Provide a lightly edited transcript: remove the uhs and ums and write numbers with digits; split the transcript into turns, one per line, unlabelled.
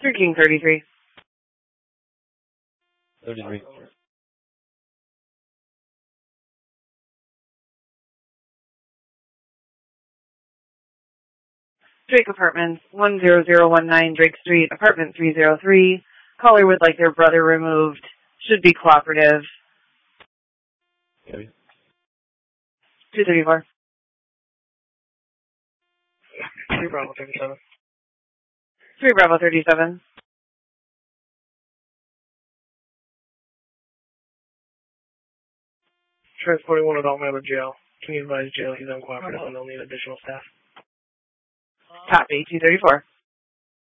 King 33.
33.
Drake Apartments, 10019 Drake Street, apartment 303. Caller would like their brother removed. Should be cooperative.
Gabby.
234.
3 Bravo 37.
3 Bravo 37.
Transporting one adult male to jail. Can you advise jail he's uncooperative and they'll need additional staff?
Copy, 234.